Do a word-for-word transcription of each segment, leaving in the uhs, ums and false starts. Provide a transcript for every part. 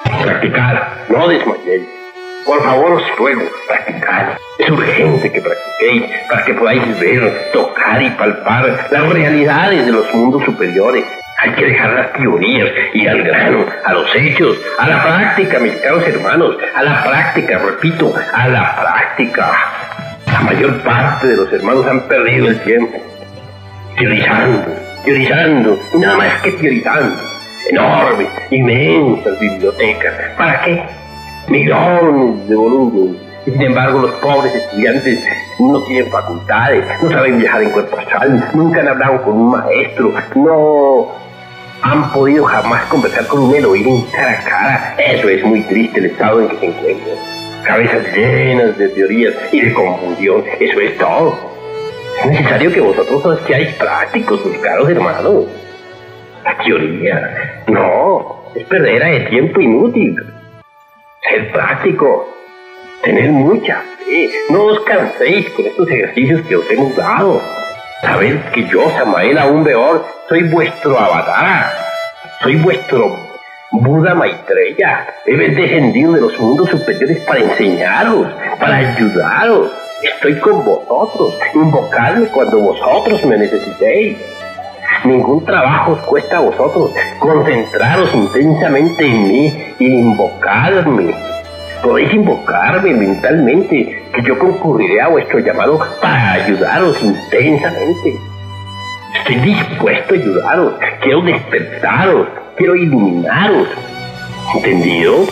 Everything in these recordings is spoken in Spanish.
Practicar, no desmayéis. Por favor, os ruego, practicad. Es urgente que practiquéis para que podáis ver, tocar y palpar las realidades de los mundos superiores. Hay que dejar las teorías y al grano, a los hechos, a la práctica, mis caros hermanos, a la práctica, repito, a la práctica. La mayor parte de los hermanos han perdido el tiempo teorizando, teorizando, y nada más que teorizando. Enormes, inmensas bibliotecas. ¿Para qué? Millones de volúmenes. Y sin embargo, los pobres estudiantes no tienen facultades, no saben viajar en cuerpo astral, nunca han hablado con un maestro, no han podido jamás conversar con un Elohim cara a cara. Eso es muy triste, el estado en que se encuentran. Cabezas llenas de teorías y de confusión. Eso es todo. Es necesario que vosotros seáis prácticos, mis caros hermanos. La teoría, no, es perdera de tiempo inútil. Ser práctico, tener mucha fe. No os canséis con estos ejercicios que os hemos dado. Sabed que yo, Samael Aún Weor, soy vuestro avatar. Soy vuestro Buda Maitreya. He descendido de los mundos superiores para enseñaros, para ayudaros. Estoy con vosotros. Invocadme cuando vosotros me necesitéis. Ningún trabajo os cuesta a vosotros. Concentraros intensamente en mí e invocadme. Podéis invocarme mentalmente, que yo concurriré a vuestro llamado para ayudaros intensamente. Estoy dispuesto a ayudaros. Quiero despertaros. Quiero iluminaros. ¿Entendido?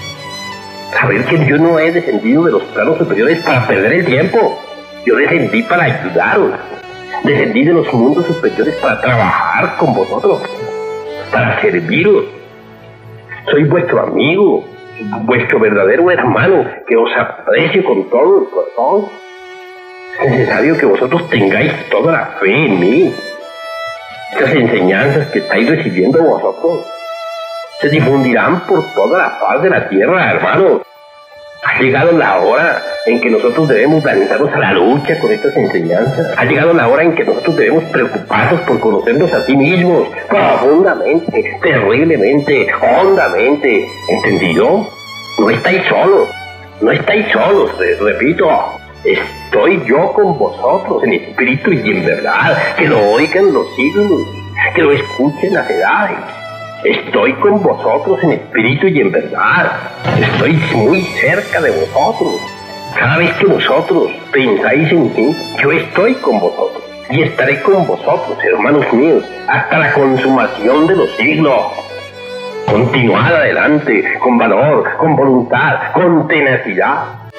Saber que yo no he descendido de los planos superiores para perder el tiempo. Yo descendí para ayudaros. Descendí de los mundos superiores para trabajar con vosotros, para serviros. Soy vuestro amigo, vuestro verdadero hermano, que os aprecio con todo el corazón. Es necesario que vosotros tengáis toda la fe en mí. Estas enseñanzas que estáis recibiendo vosotros se difundirán por toda la faz de la tierra, hermanos. Ha llegado la hora en que nosotros debemos lanzarnos a la lucha con estas enseñanzas. Ha llegado la hora en que nosotros debemos preocuparnos por conocernos a sí mismos profundamente, terriblemente, hondamente. ¿Entendido? No estáis solos, no estáis solos, repito. Estoy yo con vosotros en espíritu y en verdad. Que lo oigan los siglos, que lo escuchen las edades. Estoy con vosotros en espíritu y en verdad. Estoy muy cerca de vosotros. Cada vez que vosotros pensáis en mí, yo estoy con vosotros. Y estaré con vosotros, hermanos míos, hasta la consumación de los siglos. Continuad adelante, con valor, con voluntad, con tenacidad.